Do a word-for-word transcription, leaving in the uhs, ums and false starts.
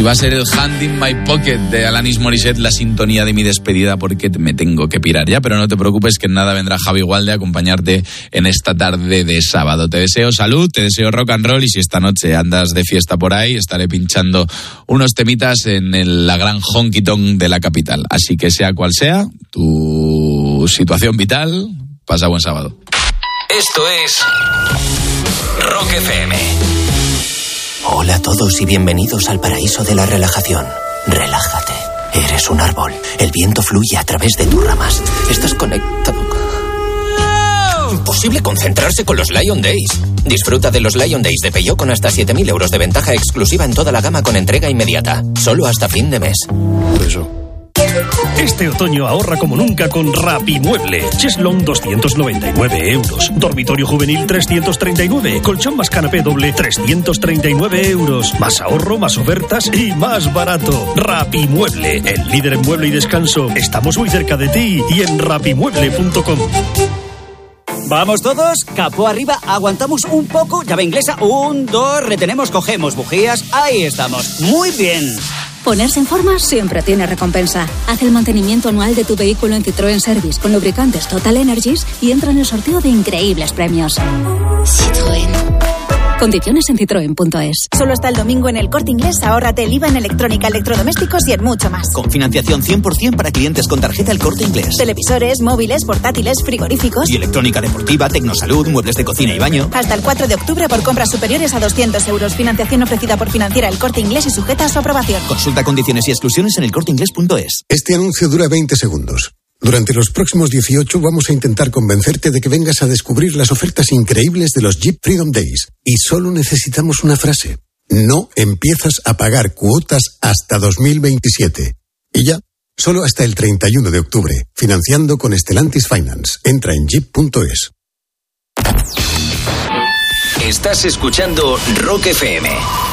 va a ser el Hand in My Pocket de Alanis Morissette la sintonía de mi despedida, porque me tengo que pirar ya, pero no te preocupes que en nada vendrá Javi Gualde a acompañarte en esta tarde de sábado. Te deseo salud, te deseo rock and roll, y si esta noche andas de fiesta por ahí, estaré pinchando unos temitas en el, la gran honky tonk de la capital. Así que sea cual sea tu situación vital, pasa buen sábado. Esto es Rock F M. Hola a todos y bienvenidos al paraíso de la relajación. Relájate. Eres un árbol. El viento fluye a través de tus ramas. Estás conectado. Imposible concentrarse con los Lion Days. Disfruta de los Lion Days de Peugeot con hasta siete mil euros de ventaja exclusiva en toda la gama con entrega inmediata. Solo hasta fin de mes. Eso. Este otoño ahorra como nunca con Rapimueble. Cheslong doscientos noventa y nueve euros. Dormitorio juvenil trescientos treinta y nueve. Colchón más canapé doble trescientos treinta y nueve euros. Más ahorro, más ofertas y más barato. Rapimueble, el líder en mueble y descanso. Estamos muy cerca de ti y en rapimueble punto com. Vamos todos, capó arriba, aguantamos un poco, llave inglesa, un, dos, retenemos, cogemos bujías, ahí estamos, muy bien. Ponerse en forma siempre tiene recompensa. Haz el mantenimiento anual de tu vehículo en Citroën Service con lubricantes Total Energies y entra en el sorteo de increíbles premios. Citroën. Condiciones en citroen punto es. Solo hasta el domingo en El Corte Inglés, ahórrate el I V A en electrónica, electrodomésticos y en mucho más. Con financiación cien por ciento para clientes con tarjeta El Corte Inglés. Televisores, móviles, portátiles, frigoríficos. Y electrónica deportiva, tecnosalud, muebles de cocina y baño. Hasta el cuatro de octubre por compras superiores a doscientos euros. Financiación ofrecida por Financiera El Corte Inglés y sujeta a su aprobación. Consulta condiciones y exclusiones en el corte inglés punto es. Este anuncio dura veinte segundos. Durante los próximos dieciocho vamos a intentar convencerte de que vengas a descubrir las ofertas increíbles de los Jeep Freedom Days. Y solo necesitamos una frase. No empiezas a pagar cuotas hasta dos mil veintisiete. Y ya, solo hasta el treinta y uno de octubre. Financiando con Stellantis Finance. Entra en jeep punto es. Estás escuchando Rock F M.